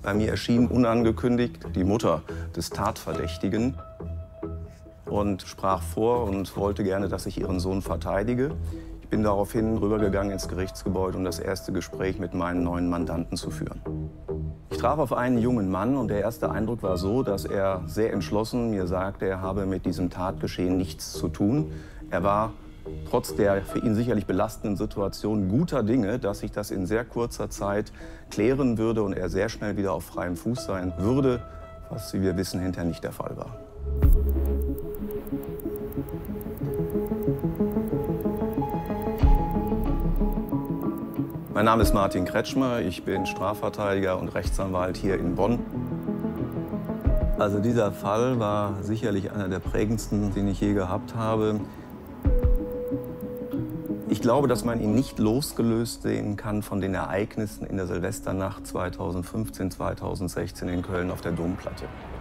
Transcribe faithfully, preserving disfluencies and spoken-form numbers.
Bei mir erschien unangekündigt die Mutter des Tatverdächtigen und sprach vor und wollte gerne, dass ich ihren Sohn verteidige. Ich bin daraufhin rübergegangen ins Gerichtsgebäude, um das erste Gespräch mit meinen neuen Mandanten zu führen. Ich traf auf einen jungen Mann und der erste Eindruck war so, dass er sehr entschlossen mir sagte, er habe mit diesem Tatgeschehen nichts zu tun. Er war trotz der für ihn sicherlich belastenden Situation guter Dinge, dass sich das in sehr kurzer Zeit klären würde und er sehr schnell wieder auf freiem Fuß sein würde, was, wie wir wissen, hinterher nicht der Fall war. Mein Name ist Martin Kretschmer, ich bin Strafverteidiger und Rechtsanwalt hier in Bonn. Also dieser Fall war sicherlich einer der prägendsten, den ich je gehabt habe. Ich glaube, dass man ihn nicht losgelöst sehen kann von den Ereignissen in der Silvesternacht zweitausendfünfzehn, zweitausendsechzehn in Köln auf der Domplatte.